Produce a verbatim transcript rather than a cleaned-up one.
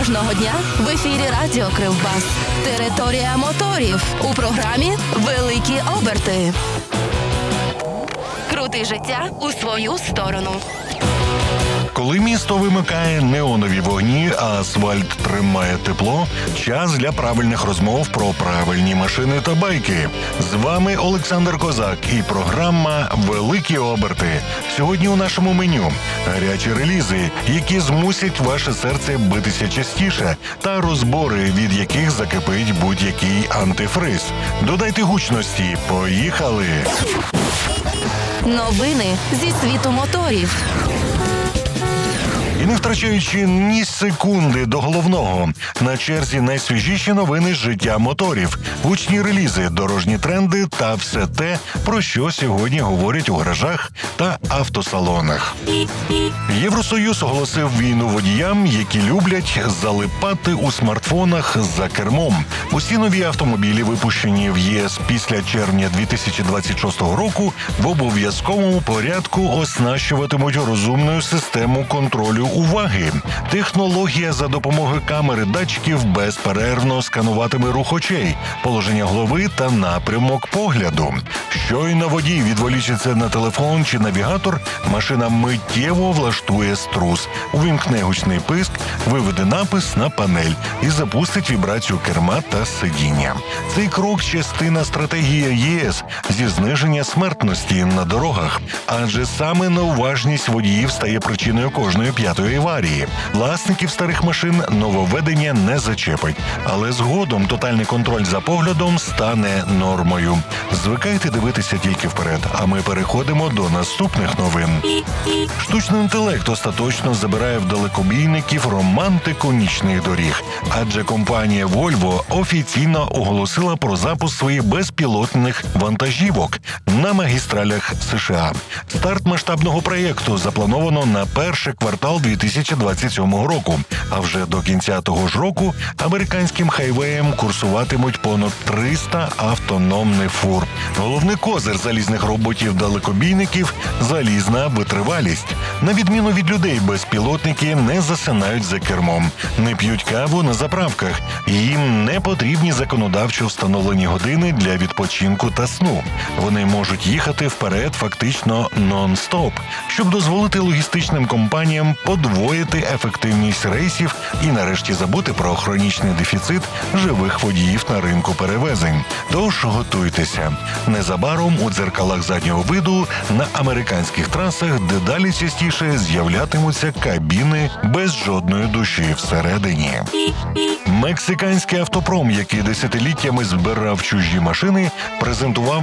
Кожного дня в ефірі Радіо Кривбас. Територія моторів у програмі «Великі оберти». Крути життя у свою сторону. Коли місто вимикає неонові вогні, а асфальт тримає тепло, час для правильних розмов про правильні машини та байки. З вами Олександр Козак і програма «Великі оберти». Сьогодні у нашому меню гарячі релізи, які змусять ваше серце битися частіше, та розбори, від яких закипить будь-який антифриз. Додайте гучності. Поїхали! Новини зі світу моторів. І не втрачаючи ні секунди до головного, на черзі найсвіжіші новини з життя моторів, гучні релізи, дорожні тренди та все те, про що сьогодні говорять у гаражах та автосалонах. Євросоюз оголосив війну водіям, які люблять залипати у смартфонах за кермом. Усі нові автомобілі, випущені в ЄС після червня дві тисячі двадцять шостого року, в обов'язковому порядку оснащуватимуть розумною систему контролю уваги. Технологія за допомогою камери датчиків безперервно скануватиме рух очей, положення голови та напрямок погляду. Щойно водій відволічиться на телефон чи навігатор, машина миттєво влаштує струс, увімкне гучний писк, виведе напис на панель і запустить вібрацію керма та сидіння. Цей крок – частина стратегії ЄС зі зниження смертності на дорогах, адже саме неуважність водіїв стає причиною кожної п'ятої аварії. Власників старих машин нововведення не зачепить, але згодом тотальний контроль за поглядом стане нормою. Звикайте дивитися тільки вперед, а ми переходимо до наступних новин. Штучний інтелект остаточно забирає в далекобійників романтику нічних доріг, адже компанія Volvo офіційно оголосила про запуск своїх безпілотних вантажівок на магістралях США. Старт масштабного проєкту заплановано на перший квартал дві тисячі двадцять сьомого року, а вже до кінця того ж року американським хайвеєм курсуватимуть понад триста автономних фур. Головний козир залізних роботів-далекобійників – залізна витривалість. На відміну від людей, безпілотники не засинають за кермом, не п'ють каву на заправках, їм не потрібні законодавчо встановлені години для відпочинку та сну. Вони можуть їхати вперед фактично нон-стоп, щоб дозволити логістичним компаніям подвоїти ефективність рейсів і нарешті забути про хронічний дефіцит живих водіїв на ринку перевезень. Тож готуйтеся. Незабаром у дзеркалах заднього виду на американських трасах дедалі частіше з'являтимуться кабіни без жодної душі всередині. Мексиканський автопром, який десятиліттями збирав чужі машини, презентував